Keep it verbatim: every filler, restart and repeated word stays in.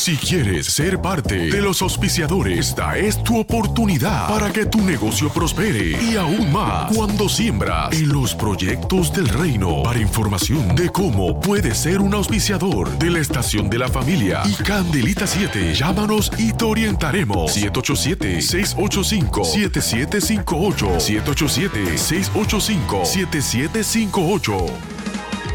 Si quieres ser parte de los auspiciadores, esta es tu oportunidad para que tu negocio prospere y aún más cuando siembras en los proyectos del reino. Para información de cómo puedes ser un auspiciador de la Estación de la Familia y Candelita siete, llámanos y te orientaremos. siete ocho siete, seis ocho cinco, siete siete cinco ocho, siete ocho siete, seis ocho cinco, siete siete cinco ocho.